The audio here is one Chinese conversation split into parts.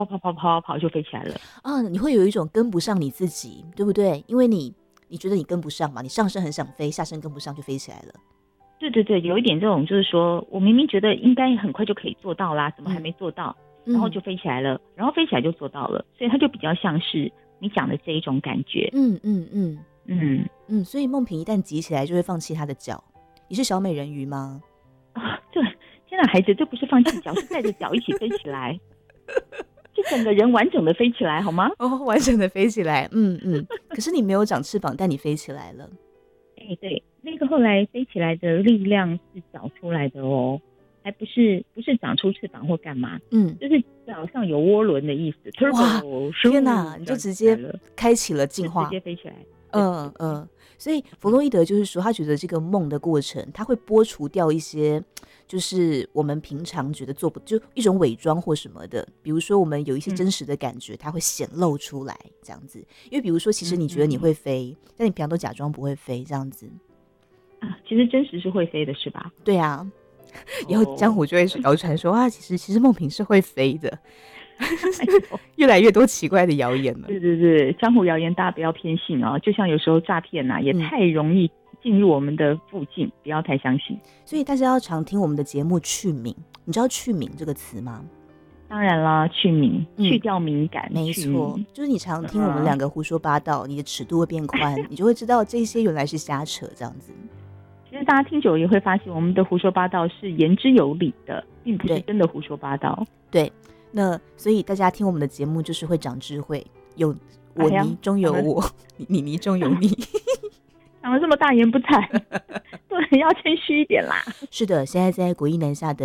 跑就飞起来了。 啊，你会有一种跟不上你自己，对不对？因为你觉得你跟不上嘛，你上身很想飞，下身跟不上就飞起来了。 对对对，有一点这种就是说我明明觉得应该很快就可以做到啦，怎么还没做到？然后就飞起来了，然后飞起来就做到了，所以它就比较像是你讲的这一种感觉。 所以梦萍一旦急起来就会放弃她的脚。你是小美人鱼吗？ 啊，对，天哪，孩子，这不是放弃脚，是带着脚一起飞起来，就整个人完整的飞起来，好吗？ 哦，完整的飞起来，可是你没有长翅膀，但你飞起来了。 对，那个后来飞起来的力量是找出来的哦，还不是长出翅膀或干嘛，就是脚上有涡轮的意思。 哇，天哪，你就直接开启了进化， 直接飞起来。 所以弗洛伊德就是说，他觉得这个梦的过程，他会剥除掉一些，就是我们平常觉得做不就一种伪装或什么的，比如说我们有一些真实的感觉，它会显露出来这样子。因为比如说，其实你觉得你会飞，但你平常都假装不会飞这样子。 其实真实是会飞的，是吧？ 对啊，以后江湖就会谣传说啊，其实梦萍是会飞的。越来越多奇怪的谣言了。 对对对，江湖谣言大家不要偏信哦，就像有时候诈骗也太容易进入我们的附近，不要太相信。 所以大家要常听我们的节目去敏，你知道去敏这个词吗？ 当然啦，去敏，去掉敏感。 没错，就是你常听我们两个胡说八道，你的尺度会变宽，你就会知道这些原来是瞎扯这样子。 其实大家听久了也会发现，我们的胡说八道是言之有理的，并不是真的胡说八道。 对，那所以大家听我们的节目就是会长智慧，有我泥中有我，你泥中有你。 讲得这么大言不惭，对，要谦虚一点啦。 是的，现在在国一南下的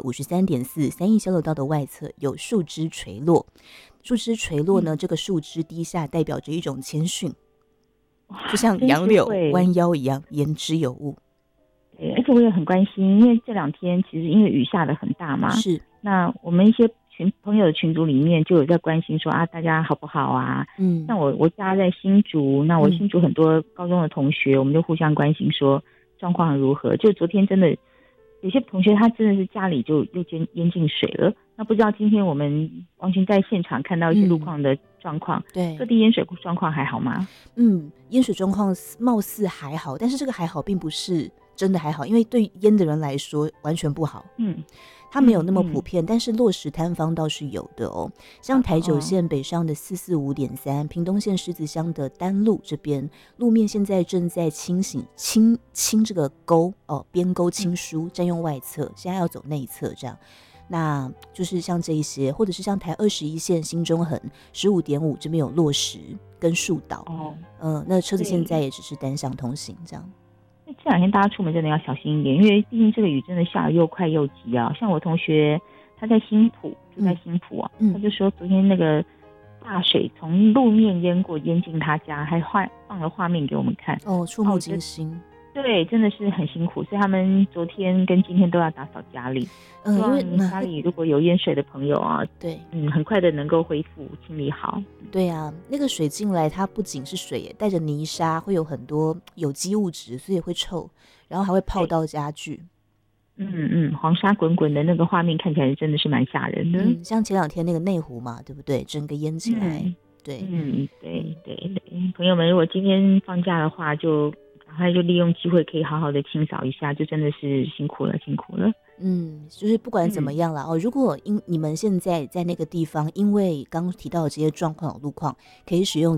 153.4三义交流道的外侧有树枝垂落，树枝垂落呢，这个树枝低下代表着一种谦逊，就像杨柳弯腰一样，言之有物。 对，而且我也很关心，因为这2天其实因为雨下得很大嘛， 是， 那我们一些朋友的群组里面就有在关心说大家好不好啊？像我家在新竹，那我新竹很多高中的同学，我们就互相关心说状况如何。就昨天真的有些同学他真的是家里就又淹进水了，那不知道今天我们完全在现场看到一些路况的状况， 对， 各地淹水状况还好吗？ 淹水状况貌似还好，但是这个还好并不是真的还好，因为对淹的人来说完全不好。它没有那么普遍，但是落石坍方倒是有的哦。像台九线北上的445.3，屏东县狮子乡的丹路这边路面现在正在清这个沟边沟清疏，占用外侧，现在要走内侧这样。那就是像这一些，或者是像台21线新中横15.5这边有落石跟树倒，那车子现在也只是单向通行这样。 这2天大家出门真的要小心一点，因为毕竟这个雨真的下得又快又急啊。像我同学他在新埔，住在新埔他就说昨天那个大水从路面淹进他家，还放了画面给我们看， 触目惊心。 对，真的是很辛苦，所以他们昨天跟今天都要打扫家里。因为家里如果有淹水的朋友对， 很快的能够恢复清理好。 对啊，那个水进来，它不仅是水，带着泥沙，会有很多有机物质，所以会臭，然后还会泡到家具。 黄沙滚滚的那个画面看起来真的是蛮吓人的。 像前2天那个内湖嘛，对不对？整个淹起来。对， 对，朋友们，如果今天放假的话，就赶快就利用机会可以好好的清扫一下，就真的是辛苦了。 就是不管怎么样啦，如果你们现在在那个地方，因为刚提到的这些状况有路况，可以使用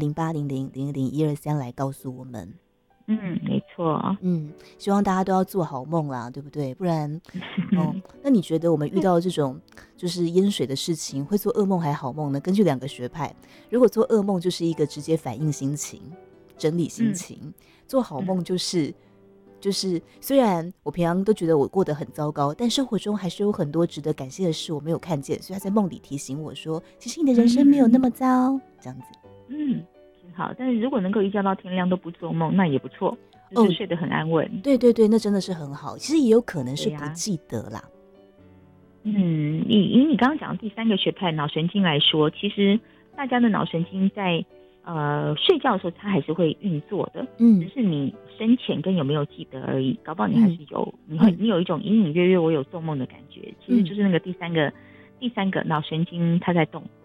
0800000123来告诉我们。 没错。 希望大家都要做好梦啦，对不对？不然那你觉得我们遇到这种就是淹水的事情，会做噩梦还好梦呢？根据2个学派，如果做噩梦就是一个直接反映心情、整理心情，做好梦就是虽然我平常都觉得我过得很糟糕，但生活中还是有很多值得感谢的事我没有看见，所以他在梦里提醒我说，其实你的人生没有那么糟，这样子。 挺好。但是如果能够一觉到天亮都不做梦，那也不错，就是睡得很安稳。 对，那真的是很好。其实也有可能是不记得啦。 以你刚刚讲的第3个学派脑神经来说，其实大家的脑神经在睡觉的时候它还是会运作的，只是你生前跟有没有记得而已，搞不好你还是有，你有一种隐隐约约我有做梦的感觉，其实就是那个第三个脑神经它在动。